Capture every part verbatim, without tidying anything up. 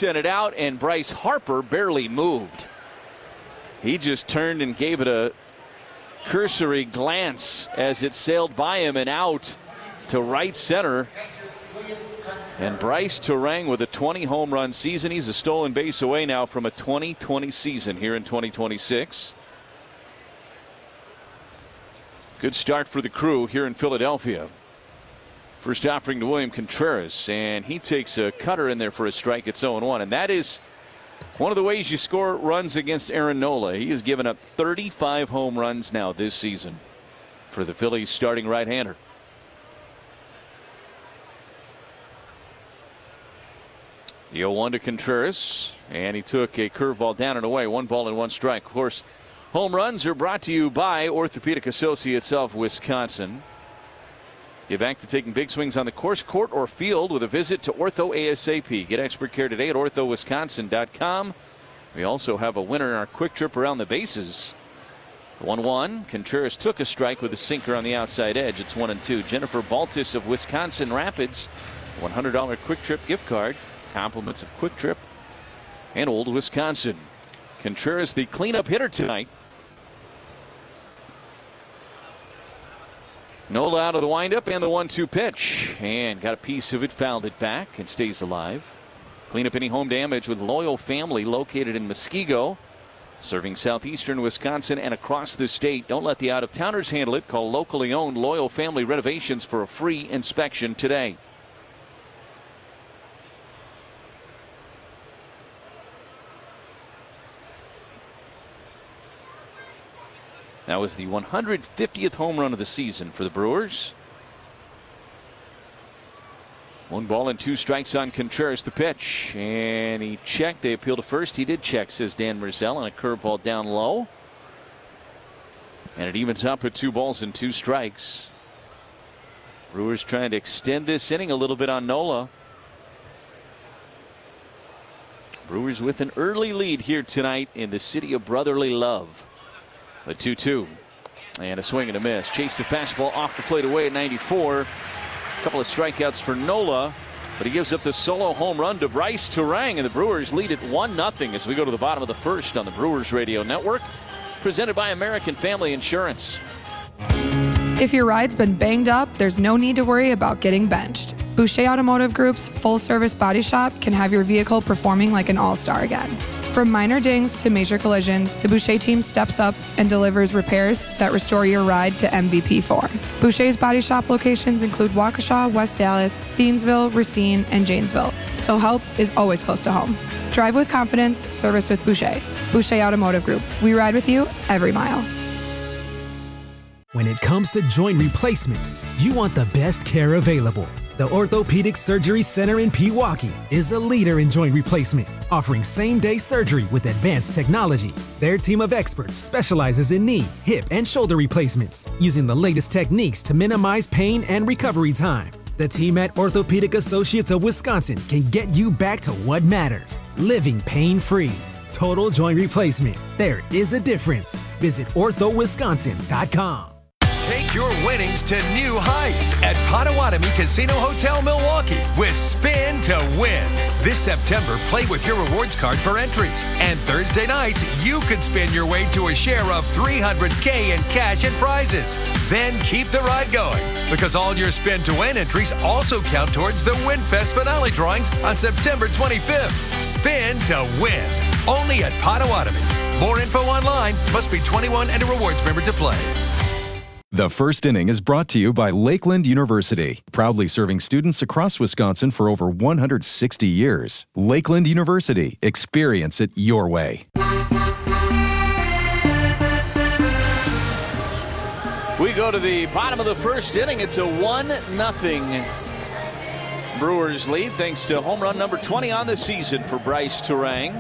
sent it out, and Bryce Harper barely moved. He just turned and gave it a cursory glance as it sailed by him and out to right center. And Bryce Turang with a twenty home run season. He's a stolen base away now from a twenty twenty season here in twenty twenty-six. Good start for the Crew here in Philadelphia. First offering to William Contreras, and he takes a cutter in there for a strike. It's oh one, and that is one of the ways you score runs against Aaron Nola. He has given up thirty-five home runs now this season for the Phillies starting right-hander. The oh one to Contreras, and he took a curveball down and away. One ball and one strike. Of course, home runs are brought to you by Orthopedic Associates of Wisconsin. Get back to taking big swings on the course, court, or field with a visit to Ortho ASAP. Get expert care today at ortho wisconsin dot com. We also have a winner in our quick trip around the bases. one one. Contreras took a strike with a sinker on the outside edge. It's one and two. Jennifer Baltus of Wisconsin Rapids, one hundred dollar quick trip gift card. Compliments of Quick Trip and Old Wisconsin. Contreras, the cleanup hitter tonight. Nola out of the windup and the one two pitch. And got a piece of it, fouled it back, and stays alive. Clean up any home damage with Loyal Family, located in Muskego, serving southeastern Wisconsin and across the state. Don't let the out-of-towners handle it. Call locally owned Loyal Family Renovations for a free inspection today. That was the one hundred fiftieth home run of the season for the Brewers. One ball and two strikes on Contreras, the pitch. And he checked. They appeal to first. He did check, says Dan Merzell, and a curveball down low. And it evens up at two balls and two strikes. Brewers trying to extend this inning a little bit on Nola. Brewers with an early lead here tonight in the city of brotherly love. A two two. And a swing and a miss. Chased a fastball off the plate away at ninety-four. A couple of strikeouts for Nola, but he gives up the solo home run to Bryce Turang, and the Brewers lead at one nothing as we go to the bottom of the first on the Brewers Radio Network. Presented by American Family Insurance. If your ride's been banged up, there's no need to worry about getting benched. Boucher Automotive Group's full-service body shop can have your vehicle performing like an all-star again. From minor dings to major collisions, the Boucher team steps up and delivers repairs that restore your ride to M V P form. Boucher's body shop locations include Waukesha, West Dallas, Thiensville, Racine, and Janesville, so help is always close to home. Drive with confidence, service with Boucher. Boucher Automotive Group. We ride with you every mile. When it comes to joint replacement, you want the best care available. The Orthopedic Surgery Center in Pewaukee is a leader in joint replacement, offering same-day surgery with advanced technology. Their team of experts specializes in knee, hip, and shoulder replacements, using the latest techniques to minimize pain and recovery time. The team at Orthopedic Associates of Wisconsin can get you back to what matters, living pain-free. Total joint replacement. There is a difference. Visit ortho wisconsin dot com. Take your winnings to new heights at Potawatomi Casino Hotel Milwaukee with Spin to Win. This September, play with your rewards card for entries. And Thursday nights, you could spin your way to a share of three hundred K in cash and prizes. Then keep the ride going, because all your Spin to Win entries also count towards the WinFest finale drawings on September twenty-fifth. Spin to Win. Only at Potawatomi. More info online. Must be twenty-one and a rewards member to play. The First Inning is brought to you by Lakeland University, proudly serving students across Wisconsin for over one hundred sixty years. Lakeland University, experience it your way. We go to the bottom of the first inning. It's a one nothing Brewers lead, thanks to home run number twenty on the season for Bryce Turang.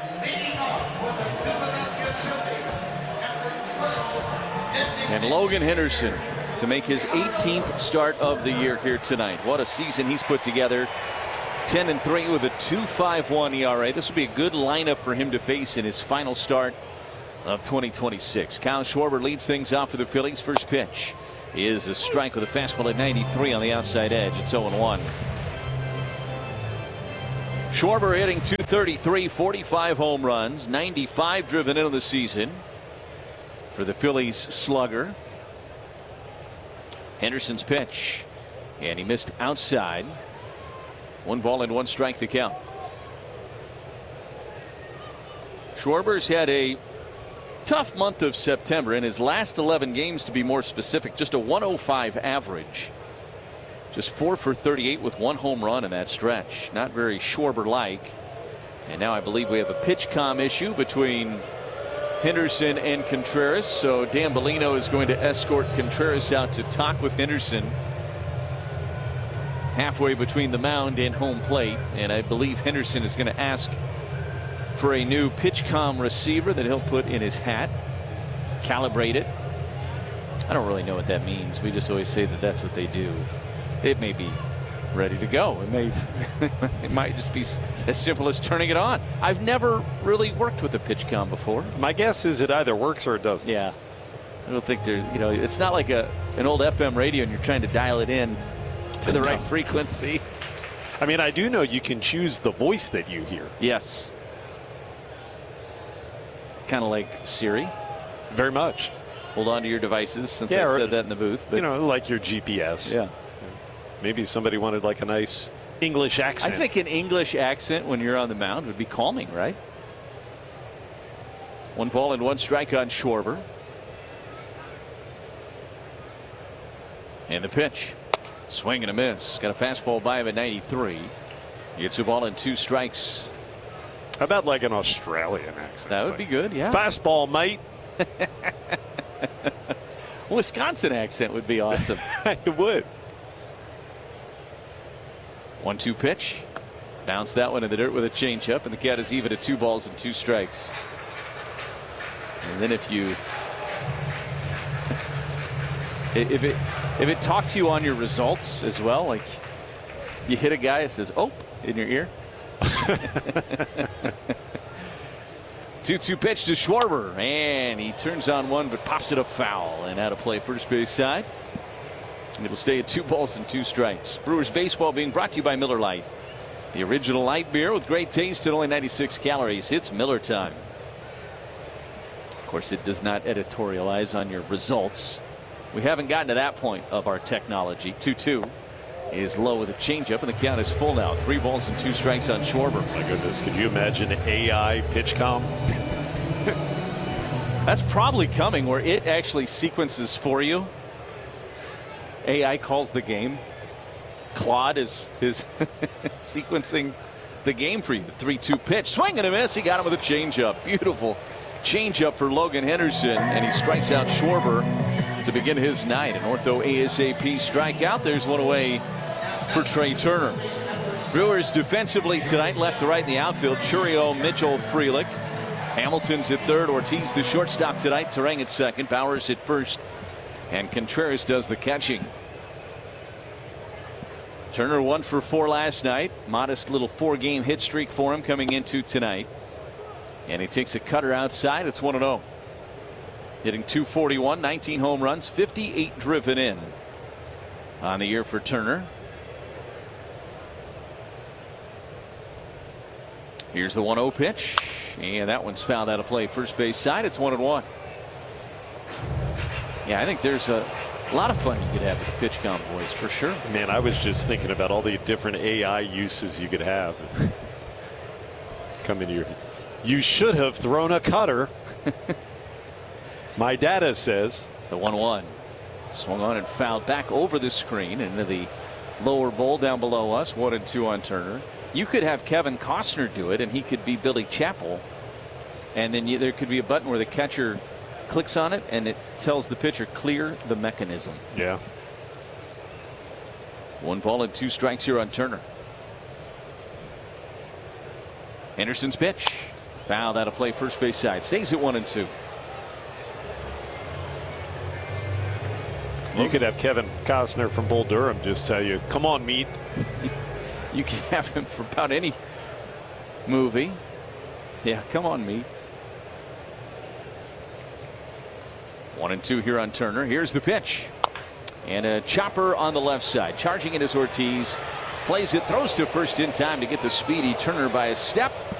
And Logan Henderson to make his eighteenth start of the year here tonight. What a season he's put together. ten and three with a two point five one E R A. This will be a good lineup for him to face in his final start of twenty twenty-six. Kyle Schwarber leads things off for the Phillies. First pitch is a strike with a fastball at ninety-three on the outside edge. It's oh one. Schwarber hitting two thirty-three, forty-five home runs, ninety-five driven into the season for the Phillies slugger. Henderson's pitch, and he missed outside. One ball and one strike to count. Schwarber's had a tough month of September. In his last eleven games, to be more specific, just a one oh five average. Just four for thirty-eight with one home run in that stretch. Not very Schwarber-like. And now I believe we have a pitch comm issue between Henderson and Contreras. So Dan Bellino is going to escort Contreras out to talk with Henderson halfway between the mound and home plate. And I believe Henderson is going to ask for a new pitch comm receiver that he'll put in his hat, calibrate it. I don't really know what that means. We just always say that that's what they do. It may be ready to go. It may it might just be as simple as turning it on. I've never really worked with a pitch comm before. My guess is it either works or it doesn't. Yeah, I don't think there's, you know, it's not like a an old F M radio and you're trying to dial it in to the right frequency. I mean, I do know you can choose the voice that you hear. Yes. Kind of like Siri. Very much. Hold on to your devices, since yeah, I or, said that in the booth. But you know, like your G P S. Yeah. Maybe somebody wanted like a nice English accent. I think an English accent when you're on the mound would be calming, right? One ball and one strike on Schwarber. And the pitch. Swing and a miss. Got a fastball by him at ninety-three. He gets a ball and two strikes. How about like an Australian accent? That would like, be good, yeah. Fastball, mate. Wisconsin accent would be awesome. It would. one two pitch. Bounce that one in the dirt with a changeup, and the count is even at two balls and two strikes. And then if you if it if it talked to you on your results as well, like you hit a guy that says "oh" in your ear. two two pitch to Schwarber, and he turns on one but pops it up foul and out of play first base side. It'll stay at two balls and two strikes. Brewers baseball being brought to you by Miller Lite, the original light beer with great taste and only ninety-six calories. It's Miller time. Of course, it does not editorialize on your results. We haven't gotten to that point of our technology. two two is low with a changeup, and the count is full now. Three balls and two strikes on Schwarber. My goodness, could you imagine A I pitch comm? That's probably coming, where it actually sequences for you. A I calls the game. Claude is is sequencing the game for you. three two pitch. Swing and a miss. He got him with a changeup. Beautiful changeup for Logan Henderson, and he strikes out Schwarber to begin his night. An ortho ASAP strikeout. There's one away for Trey Turner. Brewers defensively tonight, left to right in the outfield. Churio, Mitchell, Frelick. Hamilton's at third. Ortiz the shortstop tonight. Terang at second. Bowers at first. And Contreras does the catching. Turner one for four last night. Modest little four-game hit streak for him coming into tonight. And he takes a cutter outside. It's one and oh. Hitting two forty-one, nineteen home runs, fifty-eight driven in on the year for Turner. Here's the one oh pitch. And that one's fouled out of play. First base side. It's one and one. Yeah, I think there's a lot of fun you could have with the pitch comm boys, for sure. Man, I was just thinking about all the different A I uses you could have. Come in here. You should have thrown a cutter. My data says. The one one. Swung on and fouled back over the screen into the lower bowl down below us. One and two on Turner. You could have Kevin Costner do it, and he could be Billy Chappell. And then you, there could be a button where the catcher clicks on it and it tells the pitcher clear the mechanism. Yeah. One ball and two strikes here on Turner. Henderson's pitch fouled out of play first base side. Stays at one and two. You could have Kevin Costner from Bull Durham just tell you, come on, meat. You can have him for about any movie. Yeah, come on, meat. One and two here on Turner. Here's the pitch. And a chopper on the left side. Charging it is Ortiz. Plays it, throws to first in time to get the speedy Turner by a step.